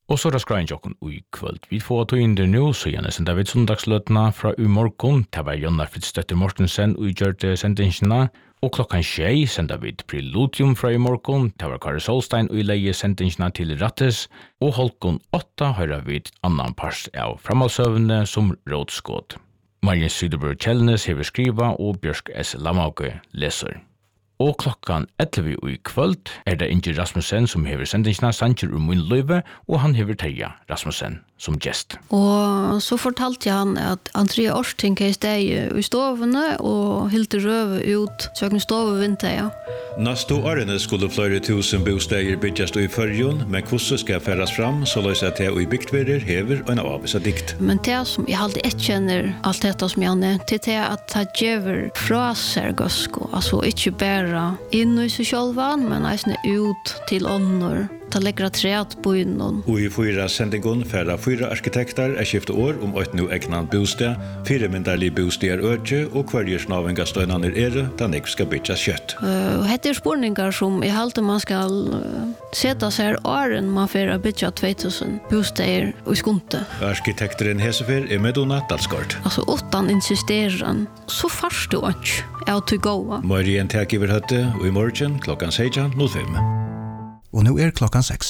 Og så skrein jokken i kvöld. Vi får ta inn det nå, så gjerne sender vi søndagsløtene fra i morgen. Det var Jonna Fritzstøtte Mortensen og gjørte sendingsene. Og klokken 6 sender vi Preludium fra i morgen. Det var Kari Solstein og leie sendingsene til Rattes. Og holken 8 hører vi annan pars av framhaldsøvende som rådskåd. Marien Syderberg Kjellnes hever skriva og Bjørsk S. Lamauke leser. Og klokken 11 i kvöld det Inge Rasmussen som hever sendingsna Sanger min løyve, og han hever Terja Rasmussen som gjest. Og så fortalte han at Andrea Årsting i steg i stovene og hilte røve ut søkne stovevinter. Næste årene skulle flere tusen bosteder bygges i førjon, men hvordan skal færes fram, så løs at det i bygdverer hever og en avvisa dikt. Men det som jeg alltid kjenner alt dette som jeg nevnt, det at det gjør fra seg gøsko, altså ikke bare inn i seg sjølvan, men eisne ut til ånder. Det legger træt på innom. Og i 4 sendingen færre 4 arkitekter skiftet år om 8 nå egnan bostad, 4 myndarlige bosteder øke, og hverje snavinga støynaner den ikke skal bytjas kjøtt. Hette spurningar som jeg halte man skal sette seg åren man får bytja 2000 bosteder i skunte. Arkitekteren Hesefer Medona Dalsgaard. Altså, utan insisteran, så farst du ikke er til gåa. Marien Tekiver høtte, og i morgen klokken 16.05. Og nå klokken 6.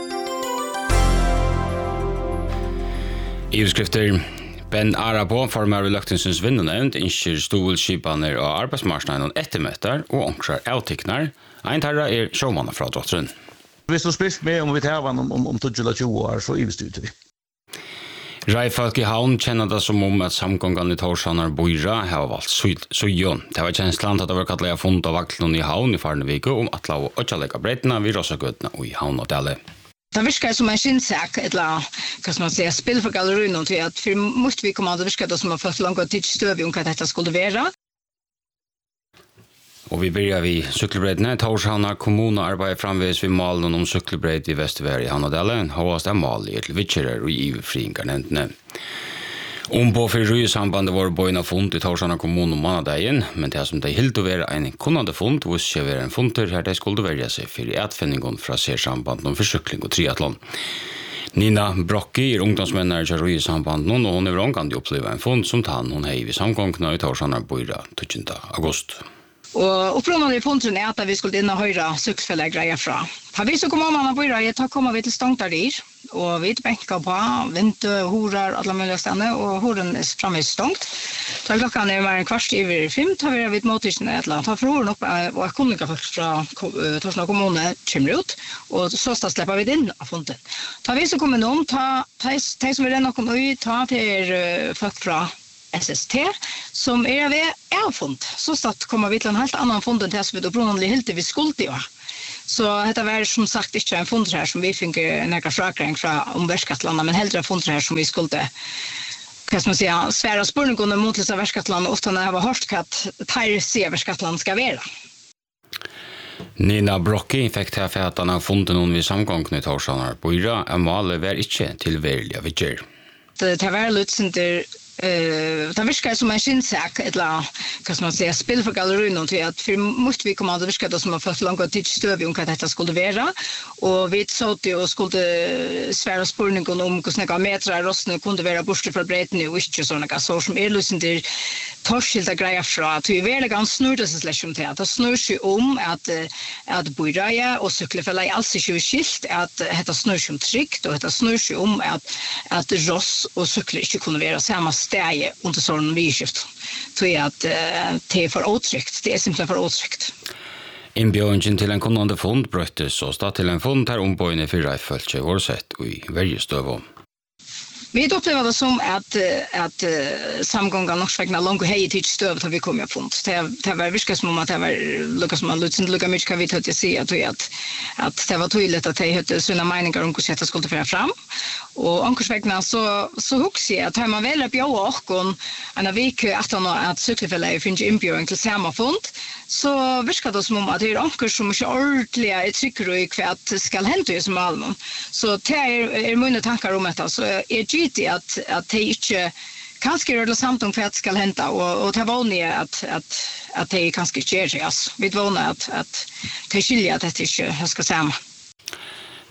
Iveskrifter Ben Arabo, formar ved Løktensens vinnenevnt, innskjer stolskipaner og arbeidsmarsnaden ettermøter og omkrar avtiknar. Ein tarra sjåmanna fra Drottren. Hvis du spist med om vi tar vann om 20 år, så ivestyrte vi. Reifolk i havn kjenner det som om at samgången i Torsanar Boira har valgt Søyon. Det var kjensland at det var kattelig funnet av vaklen i havn i Farnevike om atla og øtjalega breitna vid Rossagøtene og i havn og dele. Det virker som en skinnsak, eller hva skal man si, spill for gallerien, til at for måtte vi komme, det virker det som har fått langt tid støv om hva dette skulle være. Og vi börjar vid cykelbreddene. Torshavna kommune arbeider framvis vid malen om cykelbredd i Vestervær i Hanadalen. Håvast mal i til Vitcherer og i ivefringarnentene. På for rysambandet var bøyna fund i Torshavna kommune om manadagen, men det som de hilde å være en kunnande fund, hvis ikke være en funter her de skulle verja seg for i etfinningen fra sersambanden om forsykling og triathlon. Nina Brocki ungdomsmenner til rysambandet, og hun er omgående oppleva en fund som tann hun heiv i samgångene i Torshavna Boira 20. august. Og opprunnende funten at vi skulle inn og høre sykkelfellet greier fra. Da vi så kom om på Boira, da kommer vi til Stongtarir, og vi benker på, vinte, horer, alle mulige steder, og horen er fremme i Stongt. Da klokken mer en kvart over 5, da vi vidt måttisene et eller annet. Da får horen opp, og jeg kunne ikke folk fra Torshavna kommune kommer ut, og så slipper vi inn av funten. Da vi så kommer noen, de som vil renne noen ut, til folk fra SST, som ved avfund. Så kommer vi til en helt annen fund enn det som vi opprunnelig hilde vi skulle ha. Så dette var som sagt ikke en fund her som vi fikk nærkere frakring fra Verskatlandet, men heller en fund her som vi skulle svære spørningene mot disse Verskatlandet, ofte når jeg har hørt hva her sier Verskatlandet skal være. Nina Brocki fikk til at han har funnet noen ved samgången i Torsanar Boira, en maler var ikke tilværelige vidger. Det var litt det virker som en skinnsak, eller hva skal man si, spill for gallerien, til at for måtte vi komme, det virker det som har fått langt tid støv om hva dette skulle være, og vi så til å skulle svære spørningen om hvordan meter rossene kunne være borte fra breitene og ikke sånne, så som løsende til torskilte greier fra, at vi veldig ganske snurte seg slett om det, at det snur seg om at Boiraie og sykkelfellet er altså ikke skilt, at dette snur seg om trygt, og dette snur seg om at ross og sykler ikke kunne være samme steg under sånn vidskift. Så at det er for åtrykt. Det er simpelthen for åtrykt. Innbjørningen til en kunnande fond brøttes og stad til en fond her ombøyene for Reifølge var sett i vergestøv om. Vi upplever det som att samgången norskvägna långt hej till stöv då vi kom jag fond. Det var visst som om att det var Lucas som Lucas mycket kan vi ta till se att det var tydligt att det hade såna meningar om hur det skulle föra fram. Och ankorsvägna så huxar jag att man väl bjöd och en vecka att cykelfellet finns inbjuden till samma fond. Så viskar det som om att det är ankor som inte ordentliga är trycker i kvart ska hända som allmän. Så det är mina tankar om det. Så är det att det inte kanske är det samt om kvart ska hända och det vanliga att det kanske sker sig. Vi vånar att det skiljer att det inte ska säga.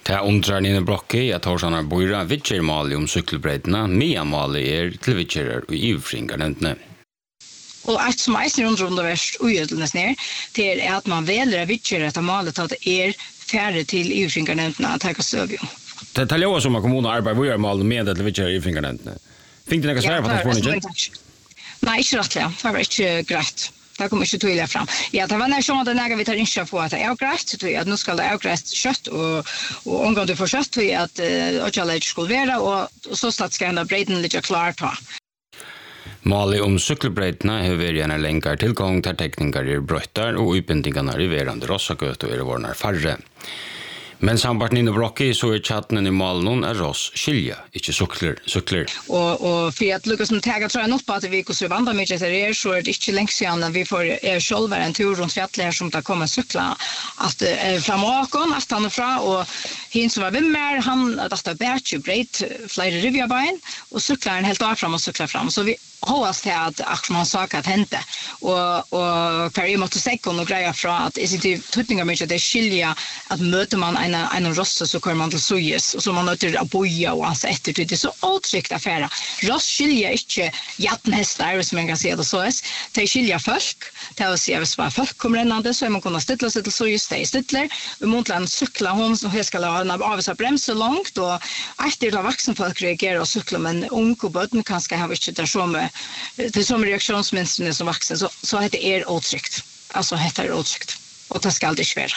Det undrar Nina Brocki att Torshanar Boira vitcher mali om cykelbreddena, Mia mali till vitcherer och ivfringar nämntne. Och att som är runt om det värst ojödelnes ner till att man väljer vitcher att malet att det färre till ivfringar nämntne att ta stöv. Det tar jag som kommun arbetar vi mal med det vitcher ivfringar nämntne. Fick det några svar på det frågan? Nej, inte rättliga. Det var inte grejt. Det kommer inte tydliga fram. Ja, det var när som att när vi tar initiativ på att det är grejt så att nu ska det grejt kött och omgång du får kött för att alla skulle vara och så stat ska ändå bredden lite klart ta. Mali om cykelbreddena har varit en länkar tillgång till tekniker i bröttar och utbildningarna i verande rossagöt och varnar färre. Men sambart Nina Brocki så chatten i Malnon är ross skilja, inte cykler. Och för att Lucas som taggar tror jag något på att vi går så vandra mycket där så är det inte länge sedan vi får själva en tur runt fjället här som där kommer cykla att framåt att han fra och hin som var mer han att det bättre brett flera rivjabein och cyklar en helt av fram och cyklar fram så vi hoppas till att man saker att hända och för måste sekon och greja från att är det tutningar mycket det skilja att möter man en rossa så kommer man till sojes och så man möter att boja och alltså efter det är så otryggt affärer. Ross skilja inte jättenhästar som man kan se det så är. Det skilja folk. Det vill säga att folk kommer rännande så är man kunna ställa sig till sojes det ställer. Vi måste cykla hon som ska ha en avsa brems så långt och efter att vuxen folk reagerar och cykla men ung och barn kanske har inte det som det som reaktionsmönstren som vuxen så heter det otryggt. Alltså heter det otryggt. Och det ska aldrig svära.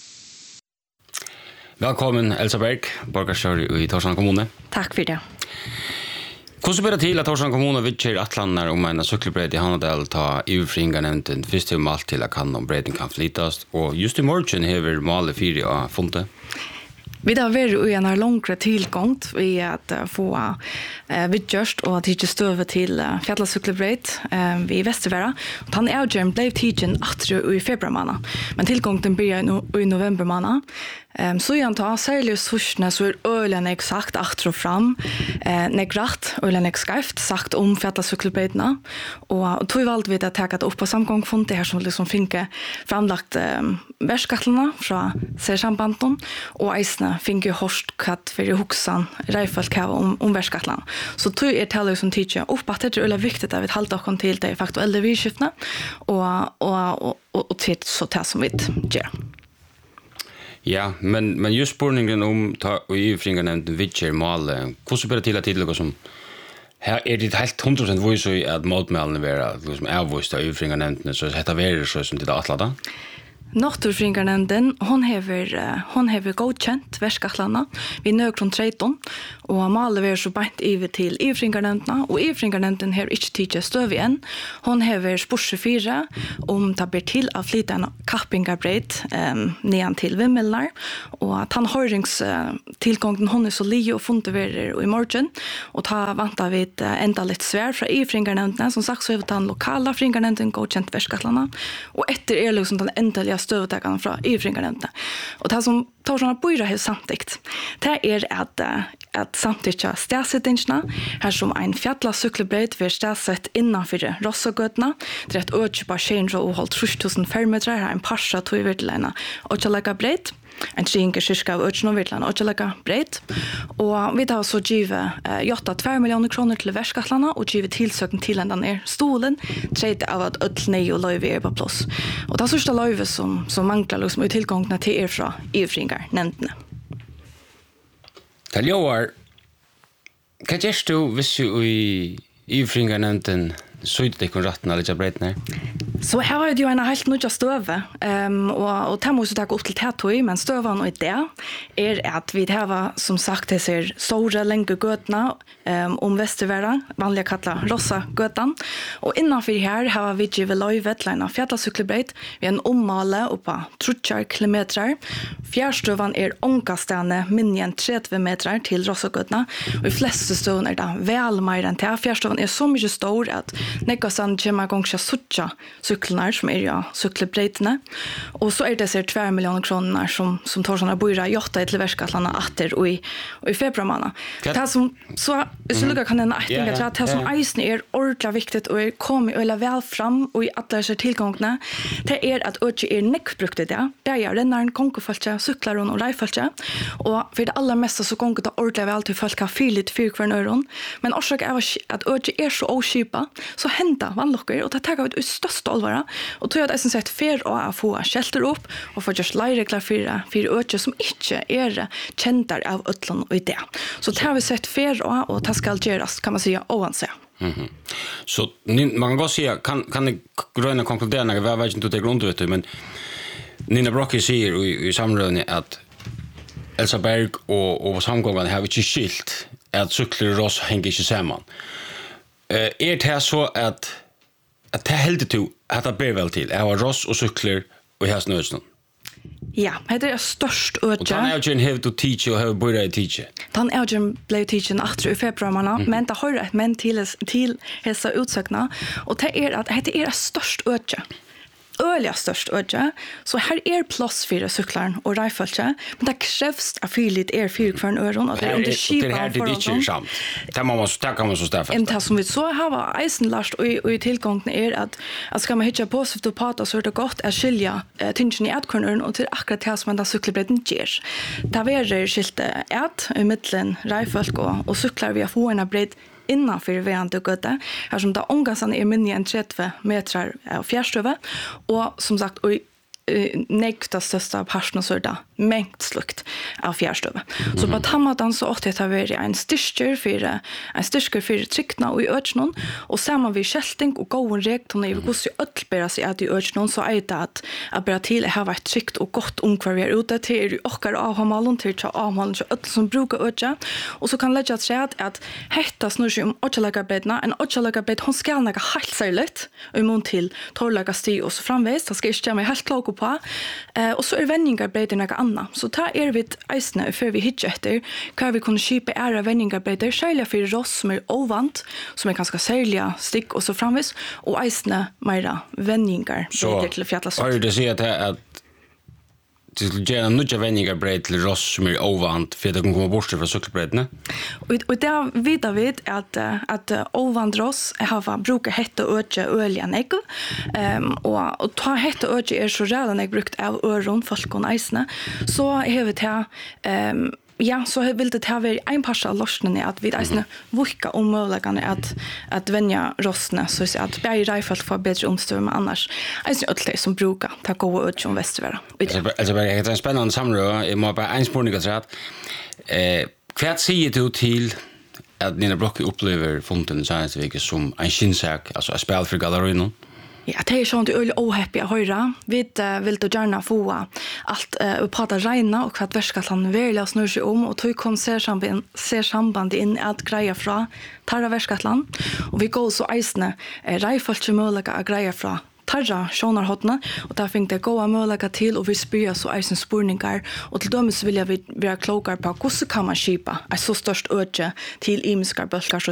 Välkommen Elsa Berg, borgarstjör i Torshavn kommune. Tack för det. Hur ska det till att Torshavn kommune vitcher atlanar om en cykelbredd i Hanadal ta ivfringar nämnden först till allt till att kan om bredden kan flyttas och just i morgon har Male 4 av funte. Vi har varit i en långre tillgång i att få vidgörst och att hitta stöver till Fjällcykelbredd vid Västervärra. Han är blev tidgen i februari men tillgången börjar i november månad. Så jag tar särskilt sushna så är ölen exakt efter och fram negrat ölen exakt sagt om Fjällcykelbredderna och tog valt vi att ta upp på samgång från det här som liksom finke framlagt värskattlarna från sambanden och isna finke horstkatt för huxan rejfalt om värskattlarna. Så tog är talar som teacher upp att det är väldigt viktigt att vi håller oss till det faktuella vidskiftna och till så det som vi gör. Ja, men just spurningen om ta ivfringar nämnden vitcher Male, hur så till att tillägga som här är det helt 100% voice i att motmälna vara liksom avvoista ivfringar nämnden så heter det så som det atlada. Naturfringarnämnden hon hever godkänt värskattlarna vid nökron 13 och Male ver så bant över till ivfringarnämnden och ivfringarnämnden har inte tidje stöv igen. Hon hever spurse 4 om ta ber till att flytta en kappingarbredd nedan till Vimmelnar och att han hörings tillgången hon är så li och funte ver i morgon och ta vänta vid ända lite svär från ivfringarnämnden som sagt så över den lokala fringarnämnden godkänt värskattlarna och efter är liksom den ändliga stödtagarna från ivfringarnämnden. Och det som Torshavn Boira har samtidigt, det är att samtidigt städsättningarna här som en fjällcykelbredd vi städsett innanför Rossagötna. Det är ett ökipar tjänster och hållt 3000 fermetrar här en parsa tog i virtlena och så lägga bredd. En trinker kyrka av ökno virtlena och så lägga bredd. Och vi har så givet 2 miljoner kronor till värskattlarna och givet tillsökning till ända ner stolen. Tredje av att öll nej och löjve är på plats. Och det största löjve som manglar liksom, tillgångarna till er från ivfringar nämnden. Tal Joar, kan du hvis du i ivfringar nämnden så inte det kan rättna lite bredden Så här har ju en helt nya stöve och det måste ta upp till tätoj men stövan och det är att vi har som sagt det ser stora länge götna om Västervärra vanliga kalla Rossa götan och innanför här har vi ju löjvet lena fjällcykelbredd vi en ommale upp på 30 kilometer fjärstövan är onkastande minst 30 meter till Rossa götna och i flesta stön är det väl mer än det fjärstövan är så mycket stor att nekastan kommer gång så cyklarna som är ja cykelbreitene. Och så är det så 2 miljoner kronor som tar såna bojra jotta till Västgötland åter och i februari månad. Det som så lukar kan en äktinga att det som isen är ordentligt viktigt och kommer eller väl fram och i alla dessa tillgångarna. Det är att öka är neckbruktet det. Där är rennaren konkurfolka cyklar och rajfolka och för det allra mesta så gånger det ordentligt väl till folk har fylit 4 kronor. Men orsak är att öka är så oskipa så händer vannlockor och det tar ut största allvara och tror jag att sett fer och att få shelter upp och få just lejreglar för öka som inte är kända av ötlan och det. Så det har vi sett fer och det ska göras kan man säga oanse. Så man kan gå säga kan det gröna konkludera när jag vet inte det grund vet du men Nina Brocki säger i samrådet att Elsa Berg och samgången har inte skilt att cyklar och ross hänger inte samman. Är det så att det helt till att det ber väl till. Jag har ross och cyklar och här snösnön. Ja, det är störst öde. Och han är ju en have to teach och have börja teacher. Han är ju blev teaching efter i februari men det har ett men till hesa utsökna och det är att det är störst öde. Öliga störst öde. Så här är plats för cyklarn och riffelche, men det krävs att fylla det 4 för en öron och det är under skipa för det är inte samt. Det kan man så stäffa. En tas som vi så har eisenlast och i tillgången är att ska man hitta positivt och prata så är det gott att skilja tingen i ätkornen och till akkurat det som man där cykelbredden ger. Där är skilte ät i mitten riffelk och cyklar vi får en bredd innanför vägen och götta. Här som där ångasan är mindre än 30 meter av fjärstöve och som sagt och nekta största parten och sådär mängd slukt av fjärstöve. Så på tammadan så åt det har varit en styrker för tryckna och i öknon och samman vid kälting och gåen rektorna i hos öll bära sig att i öknon så är det att bära till har varit tryckt och gott omkvar vi är ute till åkar avmalon till avmalon till öll som brukar öka och så kan lägga sig att hetta snur sig om åtjalagarbetna en åtjalagarbet hon ska näga helt särskilt i mån till torrlaga sti och så framväst det ska inte mig helt klok på och så är vändingarbeten något annat. Så tar vi eisne för vi hittar efter kan vi kunna skipa ära vändingarbeten särskilt för ross som är ovant som är ganska särliga stick och så framvis och eisne mera vändingar till fjällas. Har du det säga att till gärna nutja vändingarbeten till ross som är ovant för att de kan komma bort från cykelbredden? Och där vet vi att ovant ross har brukar hetta öka öljan ägg och ta hetta öka är så redan jag brukt av öron folk och isne så har vi det ja, så vill det ha varit en parsa av lossnen att vi isne vurka omöjliga att vänja rossne så att bära rifelt får bättre omstör men annars isne öll som brukar ta gå ut som västvära. Alltså det är en spännande samråd. Jag må bara en spårning att säga att kvart säger du till att Nina Brocki upplever fonten i senaste veckan som en skinsäk, alltså ett spel för gallerien? Ja, det är sånt öl ohappy att höra. Vi vill då gärna få allt prata reina och att Västgötland välja snurra sig om och tog kom ser samband in att greja från tarra Västgötland och vi går så isne rejfolk möjliga att greja från tarra sjonarhotna och där fick det goda möjligheter till och vi spyr så eisen spurningar och till dömes vill jag vara klokar på hur kan man skipa ett så störst öde till imiskar bölkar